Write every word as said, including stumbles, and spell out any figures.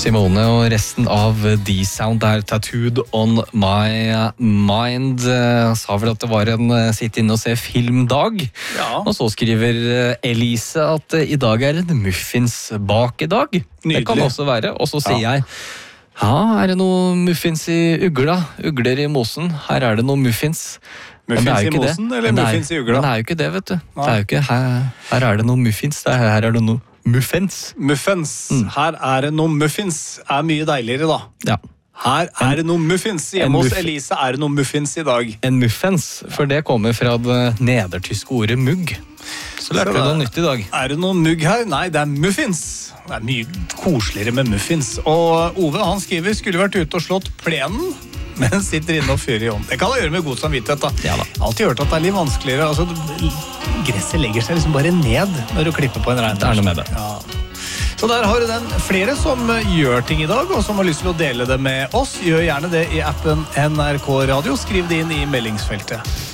Simone og resten av D-Sound er Tattooed on my mind. Sa vel at det var en sitte inne og se filmdag. Ja. Og så skriver Elise at i dag er en muffins bakedag. Nydelig. Det kan også være. Og så sier Ja. jeg, ja, er det noe muffins i ugla? Ugler i mosen. Her er det noe muffins. Men det er Muffins jo i ikke mosen, det. eller Men det er- muffins i ugla? Men det er jo ikke det, vet du. Nei. Det er jo ikke, her, her er det noe muffins. Det er, her er det noe muffins. Muffins. Her er det noe muffins. Er mye deiligere, da. Ja. Her er det noe muffins. Hjemme en hos muff- Elise er det noe muffins i dag. En muffins, for det kommer fra det nedertyske ordet mugg. Så lærte Så du det- noe nytt i dag. Er det noe mugg her? Nei, det er muffins. Det er mye koseligere med muffins. Og Ove, han skriver, skulle vært ute og slått plenen, men sitter inne og fyrer i ovnen. Det kan han gjøre med god samvittighet, da. Ja da. Jeg har alltid hørt at det er litt vanskeligere. Altså, gresset legger seg liksom bare ned når du klipper på en regn. Det er noe med det. Ja. Så der har du den. Flere som gjør ting i dag, og som har lyst til å dele det med oss, gjør gjerne det i appen N R K Radio. Skriv det inn i meldingsfeltet.